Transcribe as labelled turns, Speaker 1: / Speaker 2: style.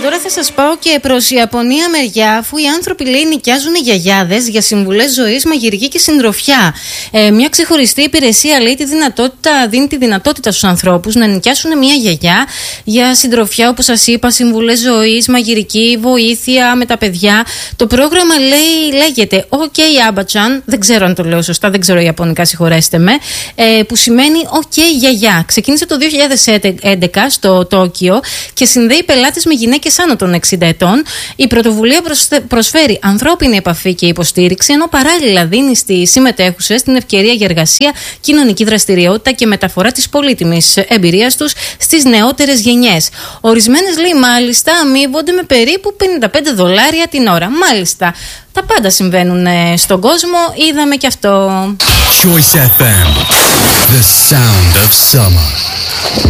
Speaker 1: τώρα θα σας πάω και προς Ιαπωνία μεριά, αφού οι άνθρωποι, λέει, νοικιάζουν γιαγιάδες για συμβουλές ζωής, μαγειρική και συντροφιά. Μια ξεχωριστή υπηρεσία, λέει, δίνει τη δυνατότητα στους ανθρώπους να νοικιάσουν μια γιαγιά για συντροφιά, όπως σας είπα, συμβουλές ζωής, μαγειρική, βοήθεια με τα παιδιά. Το πρόγραμμα, λέει, λέγεται OK Abachan, δεν ξέρω αν το λέω σωστά, δεν ξέρω ιαπωνικά, συγχωρέστε με, που σημαίνει OK γιαγιά. Ξεκίνησε το 2011 στο Τόκιο και συνδέει πελάτες με γυναίκες άνω των 60 ετών. Η πρωτοβουλία προσφέρει ανθρώπινη επαφή και υποστήριξη, ενώ παράλληλα δίνει στις συμμετέχουσες την ευκαιρία για εργασία, κοινωνική δραστηριότητα και μεταφορά της πολύτιμης εμπειρίας τους στις νεότερες γενιές. Ορισμένες, λέει, μάλιστα αμείβονται με περίπου $55 την ώρα. Μάλιστα. Τα πάντα συμβαίνουν στον κόσμο, είδαμε και αυτό.
Speaker 2: Choice FM, the sound of summer.